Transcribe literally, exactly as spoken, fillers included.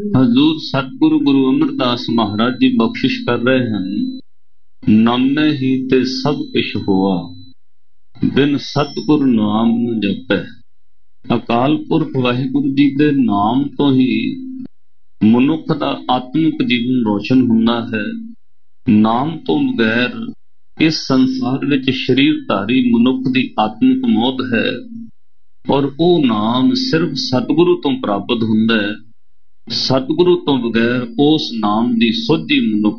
ਹਜ਼ੂਰ ਸਤਿਗੁਰੂ ਗੁਰੂ ਅਮਰਦਾਸ ਮਹਾਰਾਜ ਜੀ ਬਖਸ਼ਿਸ਼ ਕਰ ਰਹੇ ਹਨ। ਨਾਮੇ ਹੀ ਤੇ ਸਭ ਕੁਛ ਹੋਆ, ਬਿਨ ਸਤਿਗੁਰ ਨਾਮ ਨ ਜਪੈ। ਅਕਾਲ ਪੁਰਖ ਵਾਹਿਗੁਰੂ ਜੀ ਦੇ ਨਾਮ ਤੋਂ ਹੀ ਮਨੁੱਖ ਦਾ ਆਤਮਿਕ ਜੀਵਨ ਰੋਸ਼ਨ ਹੁੰਦਾ ਹੈ। ਨਾਮ ਤੋਂ ਬਗੈਰ ਇਸ ਸੰਸਾਰ ਵਿੱਚ ਸਰੀਰਧਾਰੀ ਮਨੁੱਖ ਦੀ ਆਤਮਿਕ ਮੌਤ ਹੈ, ਔਰ ਉਹ ਨਾਮ ਸਿਰਫ ਸਤਿਗੁਰੂ ਤੋਂ ਪ੍ਰਾਪਤ ਹੁੰਦਾ ਹੈ। ਸਤਿਗੁਰੂ ਤੋਂ ਬਗੈਰ ਉਸ ਨਾਮ ਦੀ ਸੋਝੀ ਮਨੁੱਖ